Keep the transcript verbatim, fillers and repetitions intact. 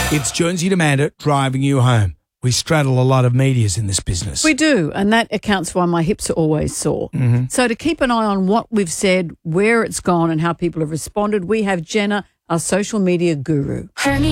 It's Jonesy Demander driving you home. We straddle a lot of medias in this business. We do, and that accounts for why my hips are always sore. Mm-hmm. So to keep an eye on what we've said, where it's gone and how people have responded, we have Jenna, our social media guru.